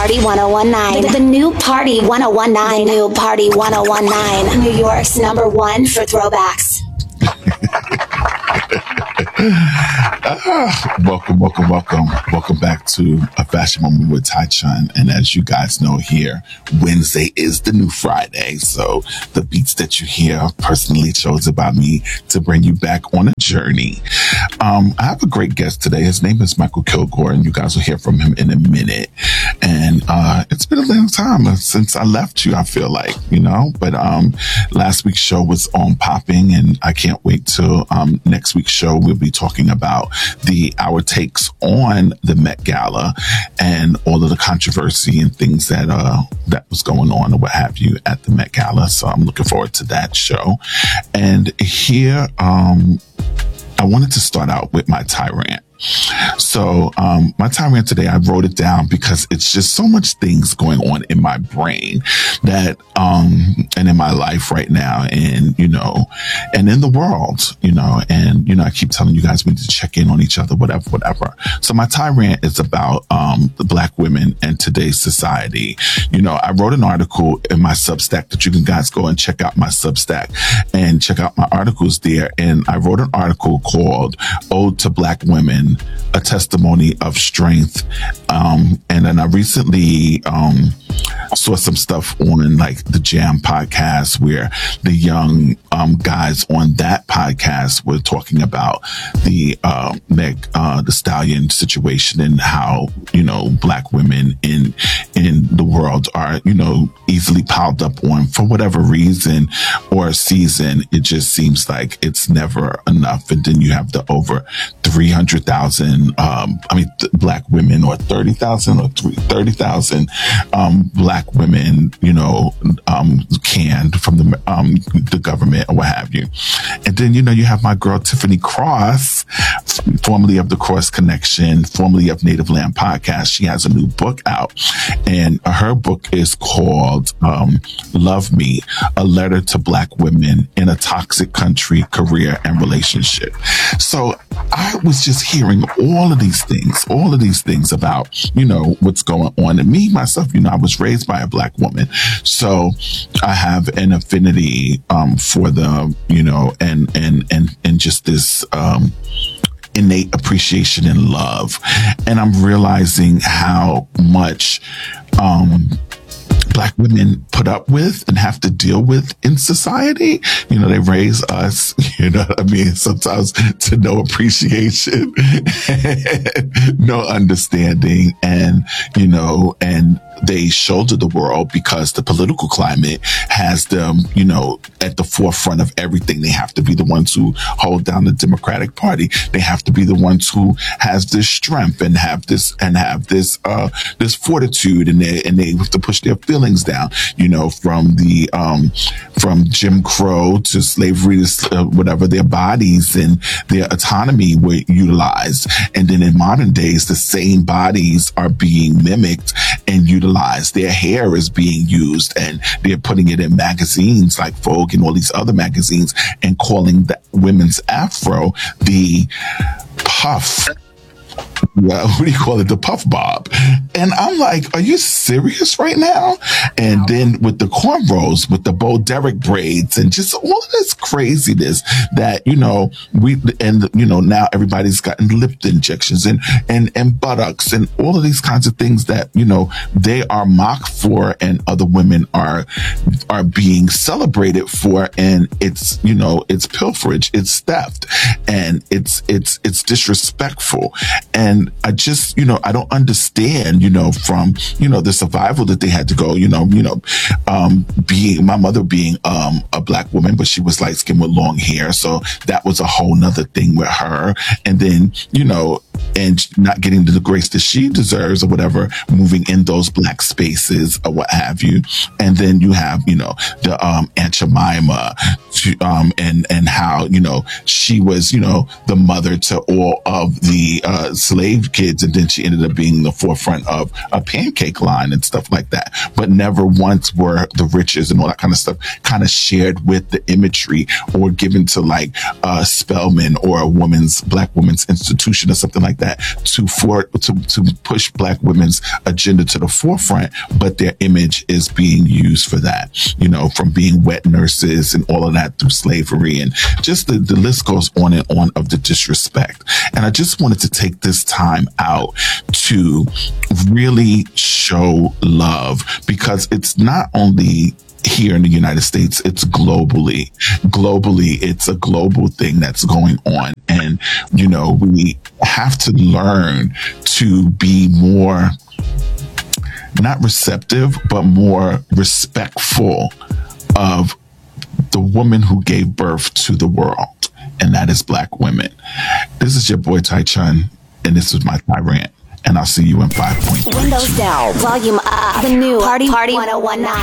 Party 1019. The new Party 1019. The new Party 1019. New York's #1 for throwbacks. Welcome back to A Fashion Moment with Tai Chun. And as you guys know here, Wednesday is the new Friday. So the beats that you hear are personally chosen by me to bring you back on a journey. I have a great guest today. His name is Michael Kilgore, and you guys will hear from him in a minute. And it's been a long time since I left you, I feel like, but last week's show was on popping, and I can't wait till next week's show. We'll be talking about our takes on the Met Gala and all of the controversy and things that was going on or what have you at the Met Gala. So I'm looking forward to that show. And here, I wanted to start out with my tirade. So my tirade today, I wrote it down because it's just so much things going on in my brain that and in my life right now, and and in the world, and I keep telling you guys we need to check in on each other, whatever. So my tirade is about the Black women and today's society. I wrote an article in my Substack that you can guys go and check out my Substack and check out my articles there. And I wrote an article called "Ode to Black Women: A Testimony of Strength." And then I recently saw some stuff on like the Jam podcast where the young guys on that podcast were talking about the Meg the Stallion situation and how Black women in the world are easily piled up on for whatever reason or season. It just seems like it's never enough. And then you have the over 300,000 Black women, or 30,000 or 30,000 Black women canned from the government or what have you. And then you have my girl Tiffany Cross, formerly of the Cross Connection, formerly of Native Land Podcast. She has a new book out, and her book is called Love Me: A Letter to Black Women in a Toxic Country, Career, and Relationship. So I was just hearing all of these things about what's going on. And me myself, I was raised by a Black woman, so I have an affinity for them, and just this innate appreciation and love. And I'm realizing how much Black women put up with and have to deal with in society. They raise us, sometimes to no appreciation, no understanding, and they shoulder the world because the political climate has them, at the forefront of everything. They have to be the ones who hold down the Democratic Party. They have to be the ones who has this strength and have this fortitude, and they have to push their feelings down, from Jim Crow to slavery to whatever. Their bodies and their autonomy were utilized. And then in modern days, the same bodies are being mimicked and utilized. Their hair is being used, and they're putting it in magazines like Vogue and all these other magazines and calling the women's afro the puff. What do you call it? The puff bob. And I'm like, are you serious right now? And then with the cornrows, with the Bo Derek braids, and just all of this craziness that, now everybody's gotten lip injections and buttocks and all of these kinds of things that, they are mocked for and other women are being celebrated for. And it's, it's pilferage, it's theft, and it's disrespectful. And I just, I don't understand, from, the survival that they had to go, being my mother being a Black woman, but she was light skinned with long hair. So that was a whole nother thing with her. And then, and not getting the grace that she deserves or whatever, moving in those Black spaces or what have you. And then you have, the Aunt Jemima, and how, she was, the mother to all of the slave kids, and then she ended up being the forefront of a pancake line and stuff like that. But never once were the riches and all that kind of stuff kind of shared with the imagery or given to like Spelman or a Black woman's institution or something like like that to push Black women's agenda to the forefront, but their image is being used for that, you know, from being wet nurses and all of that through slavery, and just the list goes on and on of the disrespect. And I just wanted to take this time out to really show love, because it's not only here in the United States, it's globally. Globally, it's a global thing that's going on. And, you know, we have to learn to be more, not receptive, but more respectful of the woman who gave birth to the world, and that is Black women. This is your boy Tai Chun, and this is my Thai rant, and I'll see you in 5.3. Windows down, volume up. The new Party 1019.